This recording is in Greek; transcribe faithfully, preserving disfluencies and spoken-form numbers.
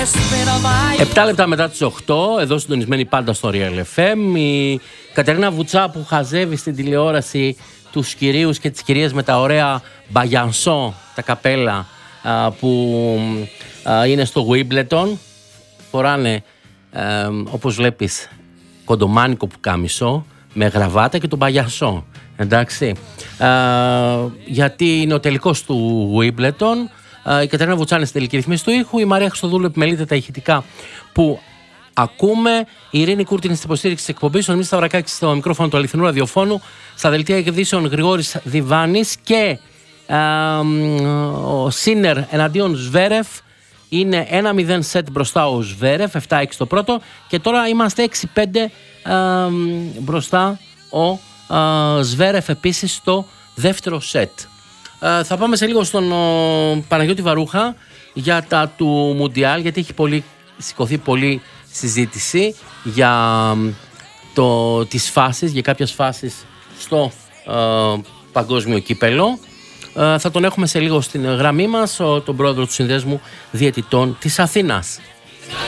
Επτά λεπτά μετά τις οκτώ, εδώ συντονισμένη πάντα στο Real εφ εμ, η Κατερίνα Βουτσά που χαζεύει στην τηλεόραση τους κυρίους και τις κυρίες με τα ωραία μπαγιανσό, τα καπέλα α, που α, είναι στο Wimbledon. Φοράνε, α, όπως βλέπεις, κοντομάνικο πουκάμισο με γραβάτα και τον μπαγιανσό. Εντάξει, α, γιατί είναι ο τελικός του Wimbledon. Η Κατερίνα Βουτσά είναι στην τελική ρυθμίση του ήχου. Η Μαρία Χριστοδούλου επιμελείται τα ηχητικά που ακούμε. Η Ειρήνη Κούρτη είναι στην υποστήριξη της εκπομπής. Ο Δημήτρης Σταυρακάκης στο μικρόφωνο του αληθινού ραδιοφώνου. Στα δελτία ειδήσεων Γρηγόρης Διβάνης και α, ο Σίνερ εναντίον Σβέρεφ. Είναι ένα μηδέν σετ μπροστά ο Σβέρεφ, επτά έξι το πρώτο. Και τώρα είμαστε έξι πέντε α, μπροστά ο α, Σβέρεφ επίσης στο δεύτερο σετ. Uh, θα πάμε σε λίγο στον uh, Παναγιώτη Βαρούχα για τα του Μουντιάλ, γιατί έχει πολύ, σηκωθεί πολύ συζήτηση για uh, το, τις φάσεις, για κάποιες φάσεις στο uh, παγκόσμιο κύπελο. Uh, θα τον έχουμε σε λίγο στην γραμμή μας, ο, τον πρόεδρο του Συνδέσμου Διαιτητών της Αθήνας.